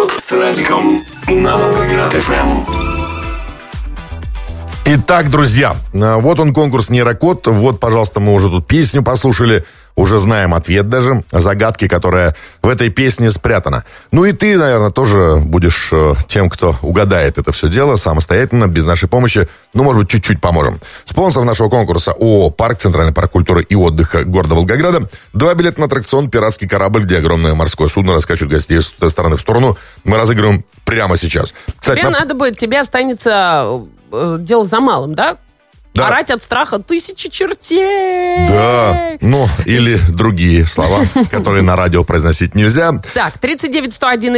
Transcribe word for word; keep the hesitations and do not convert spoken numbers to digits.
Нейрокод с Радиком на Волгоград эф эм. Итак, друзья, вот он конкурс «Нейрокод». Вот, пожалуйста, мы уже тут песню послушали. Уже знаем ответ даже, загадки, которая в этой песне спрятана. Ну и ты, наверное, тоже будешь э, тем, кто угадает это все дело самостоятельно, без нашей помощи. Ну, может быть, чуть-чуть поможем. Спонсор нашего конкурса ООО «Парк», Центральный парк культуры и отдыха города Волгограда. Два билета на аттракцион «Пиратский корабль», где огромное морское судно раскачивает гостей с стороны в сторону. Мы разыгрываем прямо сейчас. Кстати, тебе на... надо будет, тебе останется э, дело за малым, да? Да. Орать от страха тысячи чертей. Да, ну, или другие слова, которые на радио произносить нельзя. Так, тридцать девять сто один